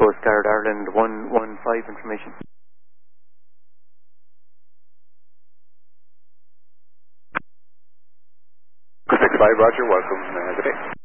Coast Guard Ireland 115 information. 265, roger, welcome. Good day.